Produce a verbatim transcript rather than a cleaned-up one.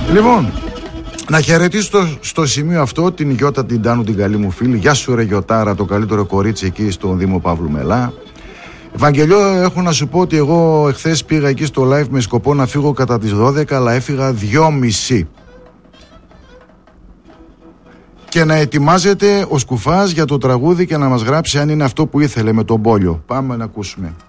Λοιπόν, να χαιρετήσω στο, στο σημείο αυτό την Γιώτα την Τάνου, την καλή μου φίλη. Γεια σου ρε Γιωτάρα, το καλύτερο κορίτσι εκεί στον Δήμο Παύλου Μελά. Ευαγγελιό, έχω να σου πω ότι εγώ εχθές πήγα εκεί στο live με σκοπό να φύγω κατά τις δώδεκα, αλλά έφυγα δυόμιση. Και να ετοιμάζεται ο Σκουφάς για το τραγούδι και να μας γράψει αν είναι αυτό που ήθελε με τον Πόλιο. Πάμε να ακούσουμε.